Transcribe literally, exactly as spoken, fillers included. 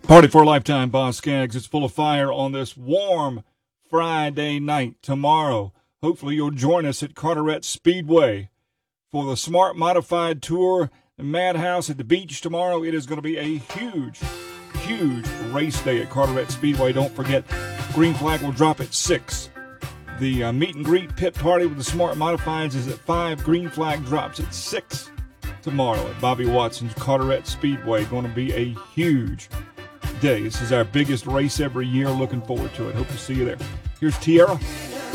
Party for a Lifetime, Boz Scaggs. It's full of fire on this warm Friday night. Tomorrow, hopefully you'll join us at Carteret Speedway for the Smart Modified Tour Madhouse at the beach tomorrow. It is going to be a huge, huge race day at Carteret Speedway. Don't forget, green flag will drop at six. The uh, meet and greet pit party with the Smart Modifieds is at five. Green flag drops at six tomorrow at Bobby Watson's Carteret Speedway. Going to be a huge day. This is our biggest race every year. Looking forward to it. Hope to see you there. Here's Tierra